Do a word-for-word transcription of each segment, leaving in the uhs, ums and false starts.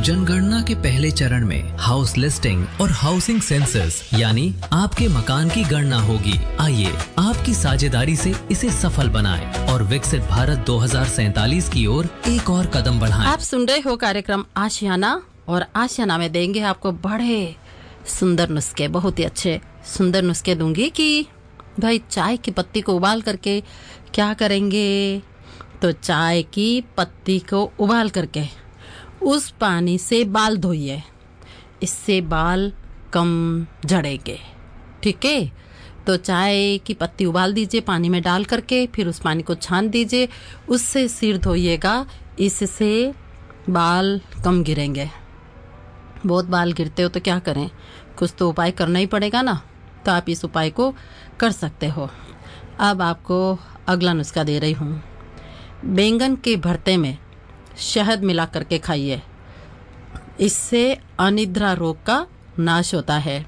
जनगणना के पहले चरण में हाउस लिस्टिंग और हाउसिंग सेंसस यानी आपके मकान की गणना होगी। आइए आपकी साझेदारी से इसे सफल बनाएं और विकसित भारत दो हज़ार सैंतालीस की ओर एक और कदम बढ़ाएं। आप सुन रहे हो कार्यक्रम आशियाना, और आशियाना में देंगे आपको बड़े सुंदर नुस्खे, बहुत ही अच्छे सुंदर नुस्खे दूंगी कि भाई चाय की पत्ती को उबाल करके क्या करेंगे। तो चाय की पत्ती को उबाल करके उस पानी से बाल धोइए, इससे बाल कम झड़ेंगे। ठीक है, तो चाय की पत्ती उबाल दीजिए पानी में डाल करके, फिर उस पानी को छान दीजिए, उससे सिर धोइएगा, इससे बाल कम गिरेंगे। बहुत बाल गिरते हो तो क्या करें, कुछ तो उपाय करना ही पड़ेगा ना, तो आप इस उपाय को कर सकते हो। अब आपको अगला नुस्खा दे रही हूँ। बैंगन के भरते में शहद मिला करके खाइए, इससे अनिद्रा रोग का नाश होता है।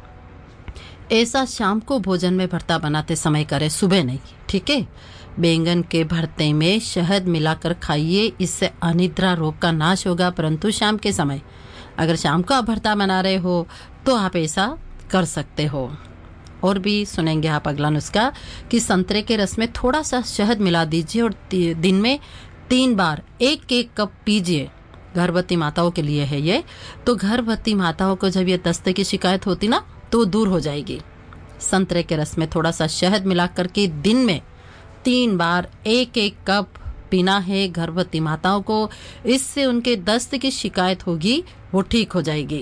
ऐसा शाम को भोजन में भरता बनाते समय करें, सुबह नहीं। ठीक है, बैंगन के भरते में शहद मिलाकर खाइए, इससे अनिद्रा रोग का नाश होगा, परंतु शाम के समय। अगर शाम को आप भरता बना रहे हो तो आप ऐसा कर सकते हो। और भी सुनेंगे आप अगला नुस्खा कि संतरे के रस में थोड़ा सा शहद मिला दीजिए और दिन में तीन बार एक एक कप पीजिए। गर्भवती माताओं के लिए है ये। तो गर्भवती माताओं को जब ये दस्ते की शिकायत होती ना तो दूर हो जाएगी। संतरे के रस में थोड़ा सा शहद मिला करके दिन में तीन बार एक एक कप पीना है गर्भवती माताओं को, इससे उनके दस्त की शिकायत होगी वो ठीक हो जाएगी।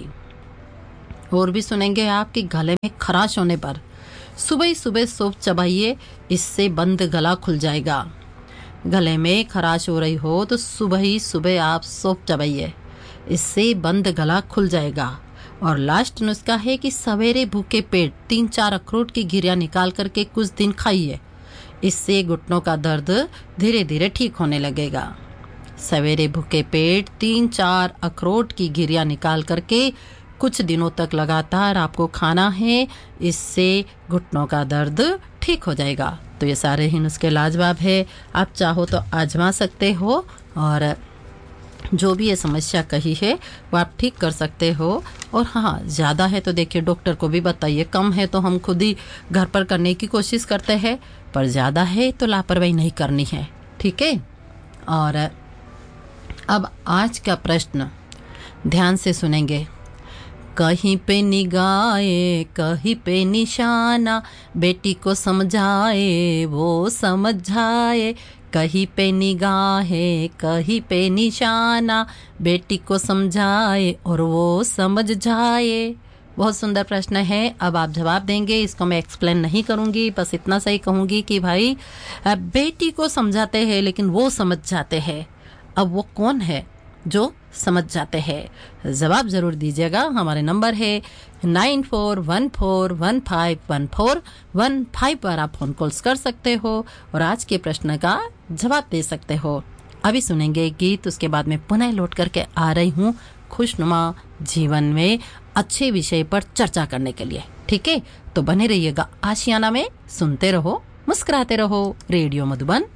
और भी सुनेंगे आपके गले में खराश होने पर सुबह ही सुबह सौंफ चबाइए, इससे बंद गला खुल जाएगा। गले में खराश हो रही हो तो सुबह ही सुबह आप सौंफ चबाइए, इससे बंद गला खुल जाएगा। और लास्ट नुस्खा है कि सवेरे भूखे पेट तीन चार अखरोट की गिरियां निकाल करके कुछ दिन खाइए, इससे घुटनों का दर्द धीरे धीरे ठीक होने लगेगा। सवेरे भूखे पेट तीन चार अखरोट की गिरियां निकाल करके कुछ दिनों तक लगातार आपको खाना है, इससे घुटनों का दर्द ठीक हो जाएगा। तो ये सारे ही नुस्खे लाजवाब है, आप चाहो तो आजमा सकते हो और जो भी ये समस्या कही है वो आप ठीक कर सकते हो। और हाँ, ज़्यादा है तो देखिए डॉक्टर को भी बताइए, कम है तो हम खुद ही घर पर करने की कोशिश करते हैं, पर ज़्यादा है तो लापरवाही नहीं करनी है। ठीक है, और अब आज का प्रश्न ध्यान से सुनेंगे। कहीं पे निगाहे कहीं पे निशाना, बेटी को समझाए वो समझ जाए। कहीं पे निगाहे कहीं पे निशाना, बेटी को समझाए और वो समझ जाए। बहुत सुंदर प्रश्न है। अब आप जवाब देंगे, इसको मैं एक्सप्लेन नहीं करूंगी, बस इतना सही कहूंगी कि भाई बेटी को समझाते हैं लेकिन वो समझ जाते हैं। अब वो कौन है जो समझ जाते हैं? जवाब जरूर दीजिएगा। हमारे नंबर है nine four one four one five one four one five पर आप फोन कॉल्स कर सकते हो और आज के प्रश्न का जवाब दे सकते हो। अभी सुनेंगे गीत, उसके बाद में पुनः लौट करके आ रही हूँ खुशनुमा जीवन में अच्छे विषय पर चर्चा करने के लिए। ठीक है, तो बने रहिएगा आशियाना में, सुनते रहो, मुस्कुराते रहो। रेडियो मधुबन